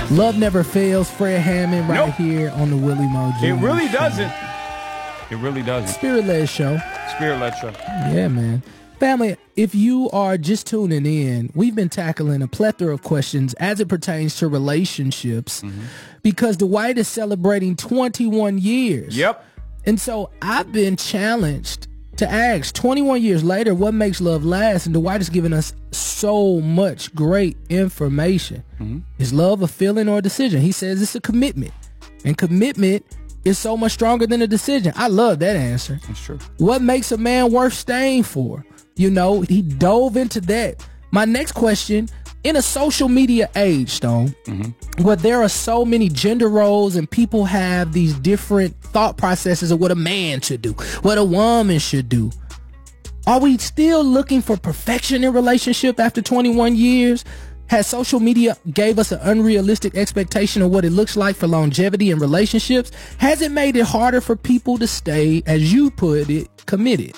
Love never fails. Fred Hammond right Nope. here on the Willie Mo Jr. It really Show. doesn't. It really doesn't. Spirit-led show. Spirit-led show. Yeah, man. Family, if you are just tuning in, we've been tackling a plethora of questions as it pertains to relationships because Dwight is celebrating 21 years. Yep. And so I've been challenged to ask 21 years later, what makes love last? And Dwight has given us so much great information. Is love a feeling or a decision? He says it's a commitment. And commitment is so much stronger than a decision. I love that answer. That's true. What makes a man worth staying for? You know, he dove into that. My next question, in a social media age, Stone, where there are so many gender roles and people have these different thought processes of what a man should do, what a woman should do, are we still looking for perfection in relationship after 21 years? Has social media gave us an unrealistic expectation of what it looks like for longevity in relationships? Has it made it harder for people to stay, as you put it, committed?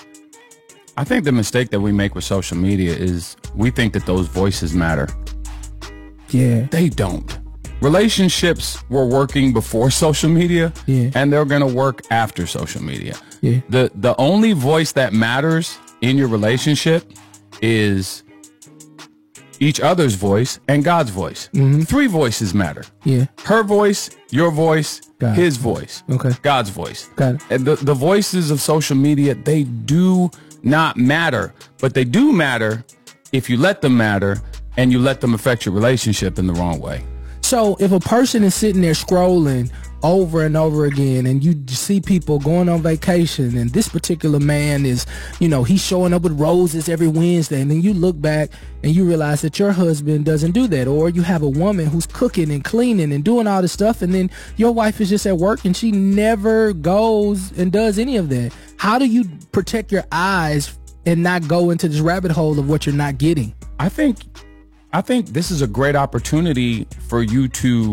I think the mistake that we make with social media is we think that those voices matter. Yeah. They don't. Relationships were working before social media, and they're going to work after social media. Yeah. The only voice that matters in your relationship is each other's voice and God's voice. 3 voices matter. Yeah. Her voice, your voice, God's his voice. Okay. God's voice. Got it. And the voices of social media, they do not matter, but they do matter if you let them matter and you let them affect your relationship in the wrong way. So if a person is sitting there scrolling over and over again and you see people going on vacation and this particular man is, you know, he's showing up with roses every Wednesday, and then you look back and you realize that your husband doesn't do that, or you have a woman who's cooking and cleaning and doing all this stuff, and then your wife is just at work and she never goes and does any of that. How do you protect your eyes and not go into this rabbit hole of what you're not getting? I think this is a great opportunity for you to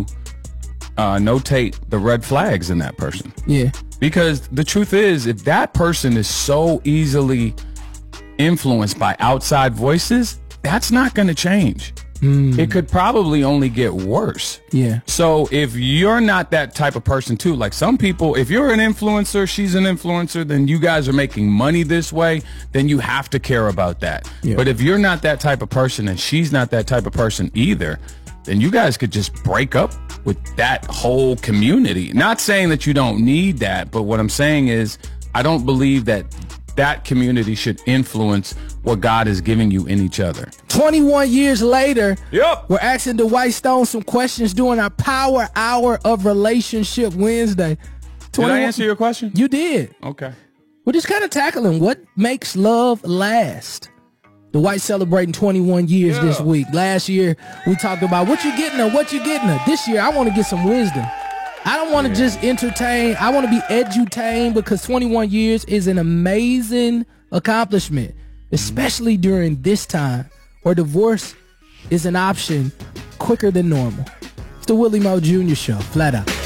notate the red flags in that person. Yeah. Because the truth is, if that person is so easily influenced by outside voices, that's not going to change. It could probably only get worse. Yeah. So if you're not that type of person too, like some people, if you're an influencer, she's an influencer, then you guys are making money this way, then you have to care about that. Yeah. But if you're not that type of person and she's not that type of person either, then you guys could just break up with that whole community. Not saying that you don't need that, but what I'm saying is I don't believe that that community should influence what God is giving you in each other. 21 years later, Yep. we're asking Dwight Stone some questions during our Power Hour of Relationship Wednesday. Did I answer your question? You did. Okay. We're just kind of tackling what makes love last. Dwight celebrating 21 years this week. Last year, we talked about what you getting her, what you getting her. This year, I want to get some wisdom. I don't want to just entertain. I want to be edutained, because 21 years is an amazing accomplishment, especially during this time where divorce is an option quicker than normal. It's the Willie Mo Jr. Show, flat out.